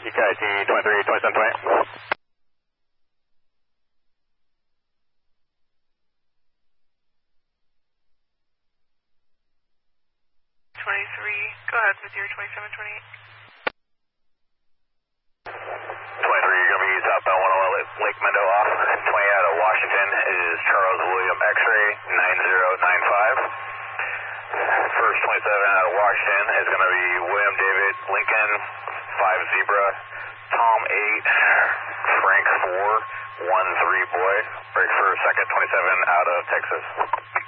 EKIT 23, 27, 20. 23, go ahead with your 2728. 23, you're going to be southbound 101 Lake Mendo off. 20 out of Washington is Charles William X-ray 9095. First 27 out of Washington is going to be William David Lincoln 5 Zebra, Tom 8, Frank 4, 1 3 boy. Break for second 27 out of Texas.